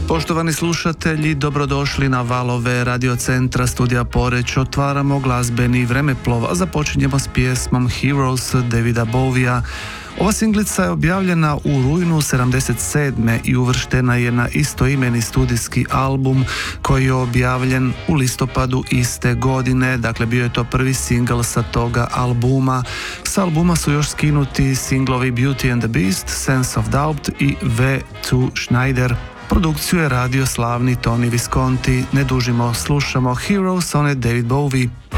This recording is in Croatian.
Poštovani slušatelji, dobrodošli na valove radiocentra Studija Poreć. Otvaramo glazbeni vremeplov, a započinjemo s pjesmom Heroes Davida Bowiea. Ova singlica je objavljena u rujnu 77. i uvrštena je na istoimeni studijski album koji je objavljen u listopadu iste godine. Dakle, bio je to prvi singl sa toga albuma. S albuma su još skinuti singlovi Beauty and the Beast, Sense of Doubt i V2 Schneider. Produkciju je radio slavni Tony Visconti. Ne dužimo, slušamo Heroes, on je David Bowie.